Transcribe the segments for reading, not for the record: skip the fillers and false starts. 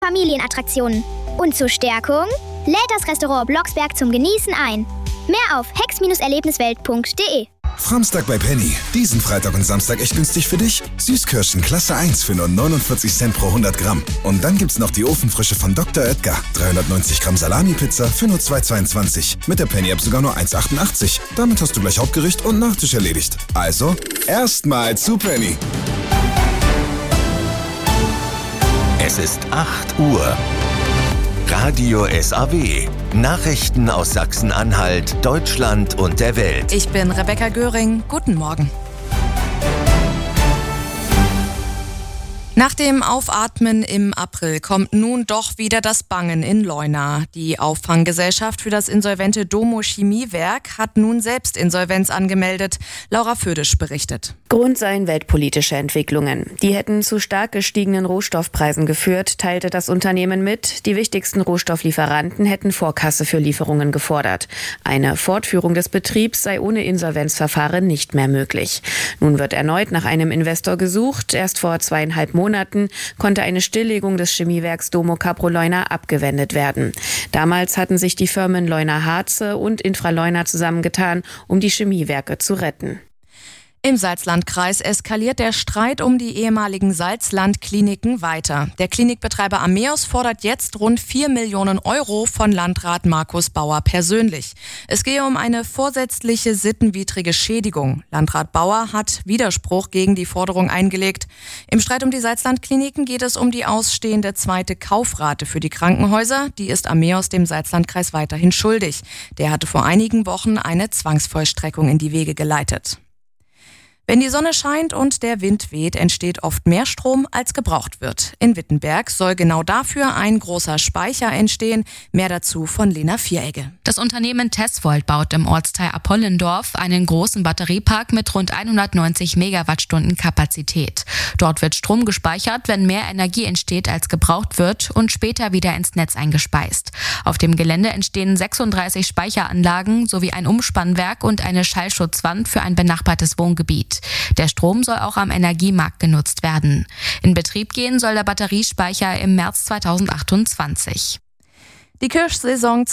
Familienattraktionen. Und zur Stärkung lädt das Restaurant Blocksberg zum Genießen ein. Mehr auf hex-erlebniswelt.de. Framstag bei Penny. Diesen Freitag und Samstag echt günstig für dich. Süßkirschen Klasse 1 für nur 49 Cent pro 100 Gramm. Und dann gibt's noch die Ofenfrische von Dr. Oetker. 390 Gramm Salami-Pizza für nur 2,22. Mit der Penny-App sogar nur 1,88. Damit hast du gleich Hauptgericht und Nachtisch erledigt. Also, erstmal zu Penny. Es ist 8 Uhr. Radio SAW. Nachrichten aus Sachsen-Anhalt, Deutschland und der Welt. Ich bin Rebecca Göring. Guten Morgen. Nach dem Aufatmen im April kommt nun doch wieder das Bangen in Leuna. Die Auffanggesellschaft für das insolvente Domo Chemiewerk hat nun selbst Insolvenz angemeldet. Laura Födisch berichtet. Grund seien weltpolitische Entwicklungen. Die hätten zu stark gestiegenen Rohstoffpreisen geführt, teilte das Unternehmen mit. Die wichtigsten Rohstofflieferanten hätten Vorkasse für Lieferungen gefordert. Eine Fortführung des Betriebs sei ohne Insolvenzverfahren nicht mehr möglich. Nun wird erneut nach einem Investor gesucht. Erst vor 2,5 Monaten konnte eine Stilllegung des Chemiewerks Domo Caproleuner abgewendet werden. Damals hatten sich die Firmen Leuna-Harze und Infraleuna zusammengetan, um die Chemiewerke zu retten. Im Salzlandkreis eskaliert der Streit um die ehemaligen Salzlandkliniken weiter. Der Klinikbetreiber Ameos fordert jetzt rund 4 Millionen Euro von Landrat Markus Bauer persönlich. Es gehe um eine vorsätzliche sittenwidrige Schädigung. Landrat Bauer hat Widerspruch gegen die Forderung eingelegt. Im Streit um die Salzlandkliniken geht es um die ausstehende zweite Kaufrate für die Krankenhäuser. Die ist Ameos dem Salzlandkreis weiterhin schuldig. Der hatte vor einigen Wochen eine Zwangsvollstreckung in die Wege geleitet. Wenn die Sonne scheint und der Wind weht, entsteht oft mehr Strom, als gebraucht wird. In Wittenberg soll genau dafür ein großer Speicher entstehen. Mehr dazu von Lena Vieregge. Das Unternehmen Tesvolt baut im Ortsteil Apollendorf einen großen Batteriepark mit rund 190 Megawattstunden Kapazität. Dort wird Strom gespeichert, wenn mehr Energie entsteht, als gebraucht wird und später wieder ins Netz eingespeist. Auf dem Gelände entstehen 36 Speicheranlagen sowie ein Umspannwerk und eine Schallschutzwand für ein benachbartes Wohngebiet. Der Strom soll auch am Energiemarkt genutzt werden. In Betrieb gehen soll der Batteriespeicher im März 2028. Die Kirschsaison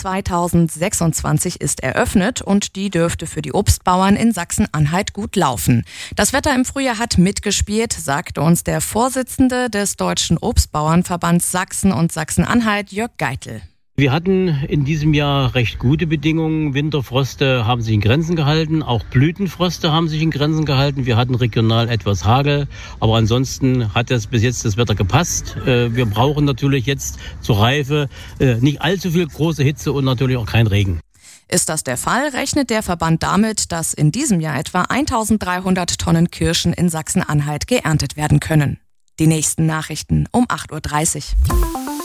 2026 ist eröffnet und die dürfte für die Obstbauern in Sachsen-Anhalt gut laufen. Das Wetter im Frühjahr hat mitgespielt, sagte uns der Vorsitzende des Deutschen Obstbauernverbands Sachsen und Sachsen-Anhalt, Jörg Geitel. Wir hatten in diesem Jahr recht gute Bedingungen. Winterfroste haben sich in Grenzen gehalten, auch Blütenfroste haben sich in Grenzen gehalten. Wir hatten regional etwas Hagel, aber ansonsten hat das bis jetzt das Wetter gepasst. Wir brauchen natürlich jetzt zur Reife nicht allzu viel große Hitze und natürlich auch kein Regen. Ist das der Fall, rechnet der Verband damit, dass in diesem Jahr etwa 1300 Tonnen Kirschen in Sachsen-Anhalt geerntet werden können. Die nächsten Nachrichten um 8.30 Uhr.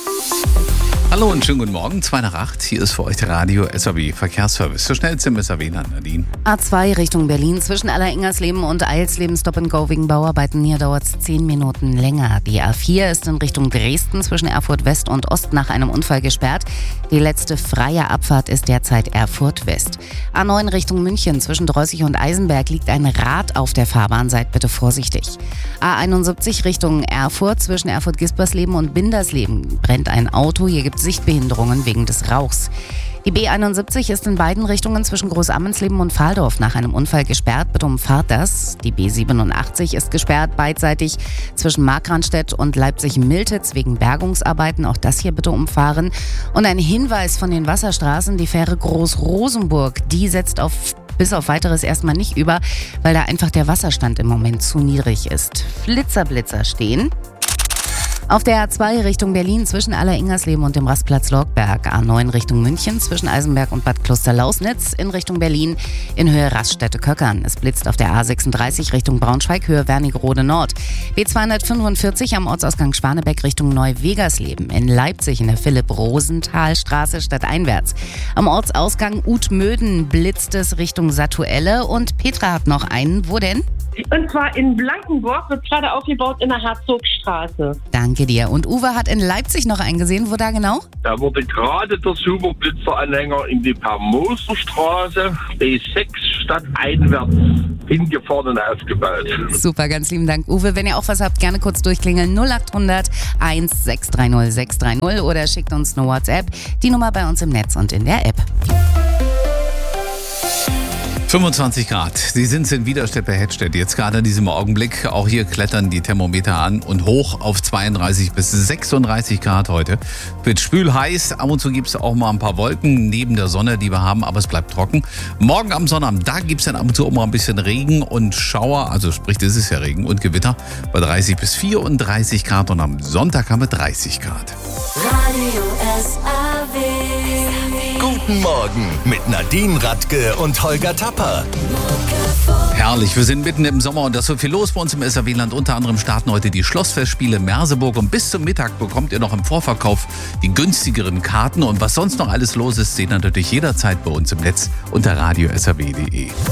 Hallo und schönen guten Morgen, 7:55. Hier ist für euch der Radio SAW Verkehrsservice. So schnell sind wir SAW, Nadine. A2 Richtung Berlin zwischen Alleringers-Leben und Eilsleben Stop and Go wegen Bauarbeiten. Hier dauert es 10 Minuten länger. Die A4 ist in Richtung Dresden zwischen Erfurt West und Ost nach einem Unfall gesperrt. Die letzte freie Abfahrt ist derzeit Erfurt West. A9 Richtung München zwischen Dreußig und Eisenberg liegt ein Rad auf der Fahrbahn. Seid bitte vorsichtig. A71 Richtung Erfurt zwischen Erfurt-Gispersleben und Bindersleben brennt ein Auto. Hier gibt es Sichtbehinderungen wegen des Rauchs. Die B71 ist in beiden Richtungen zwischen Großammensleben und Pfahldorf nach einem Unfall gesperrt. Bitte umfahrt das. Die B87 ist gesperrt beidseitig zwischen Markranstädt und Leipzig-Miltitz wegen Bergungsarbeiten. Auch das hier bitte umfahren. Und ein Hinweis von den Wasserstraßen, die Fähre Groß-Rosenburg, die setzt bis auf Weiteres erstmal nicht über, weil da einfach der Wasserstand im Moment zu niedrig ist. Blitzer stehen. Auf der A2 Richtung Berlin zwischen Alleringers-Leben und dem Rastplatz Lorgberg. A9 Richtung München zwischen Eisenberg und Bad Kloster-Lausnitz. In Richtung Berlin in Höhe Raststätte-Köckern. Es blitzt auf der A36 Richtung Braunschweig, Höhe Wernigerode Nord. B245 am Ortsausgang Schwanebeck Richtung Neu-Wegersleben. In Leipzig in der Philipp-Rosenthal-Straße stadteinwärts. Am Ortsausgang Utmöden blitzt es Richtung Satuelle. Und Petra hat noch einen. Wo denn? Und zwar in Blankenburg, wird gerade aufgebaut in der Herzogstraße. Danke dir. Und Uwe hat in Leipzig noch einen gesehen. Wo da genau? Da wurde gerade der Superblitzeranhänger in die Permoserstraße, B6 stadteinwärts hingefahren und ausgebaut. Super, ganz lieben Dank, Uwe. Wenn ihr auch was habt, gerne kurz durchklingeln. 0800 1630 630 oder schickt uns eine WhatsApp. Die Nummer bei uns im Netz und in der App. 25 Grad. Sie sind in Widerstedt-Hettstedt. Jetzt gerade in diesem Augenblick. Auch hier klettern die Thermometer an und hoch auf 32 bis 36 Grad heute. Wird spülheiß. Ab und zu gibt es auch mal ein paar Wolken neben der Sonne, die wir haben, aber es bleibt trocken. Morgen am Sonnabend, da gibt es dann ab und zu auch mal ein bisschen Regen und Schauer. Also sprich, es ist ja Regen und Gewitter bei 30 bis 34 Grad. Und am Sonntag haben wir 30 Grad. Radio SAW. Guten Morgen mit Nadine Radke und Holger Tapper. Herrlich, wir sind mitten im Sommer und da ist so viel los bei uns im SAW-Land. Unter anderem starten heute die Schlossfestspiele Merseburg und bis zum Mittag bekommt ihr noch im Vorverkauf die günstigeren Karten. Und was sonst noch alles los ist, seht ihr natürlich jederzeit bei uns im Netz unter radiosaw.de.